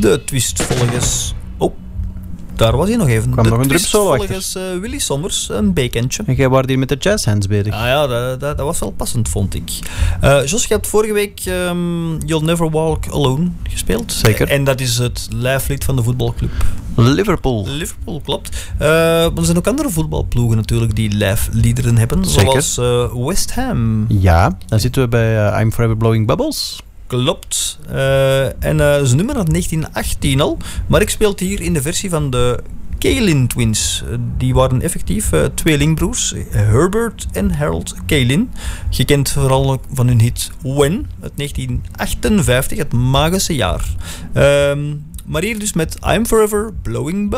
De twist volgens... Daar was hij nog even. Kwam de nog een twist drumsolo volgens Willy Sommers, een bekentje. En jij was hier met de jazzhands bezig. Ah ja, dat was wel passend, vond ik. Jos, je hebt vorige week You'll Never Walk Alone gespeeld. Zeker. En dat is het lijflied van de voetbalclub. Liverpool. Liverpool, klopt. Maar er zijn ook andere voetbalploegen natuurlijk die lijfliederen hebben. Zeker. Zoals West Ham. Ja, dan zitten we bij I'm Forever Blowing Bubbles. Klopt. En zijn nummer uit 1918 al. Maar ik speel het hier in de versie van de Kalin Twins. Die waren effectief tweelingbroers. Herbert en Harold Kalin. Gekend vooral van hun hit When uit 1958, het magische jaar. Maar hier dus met I'm Forever Blowing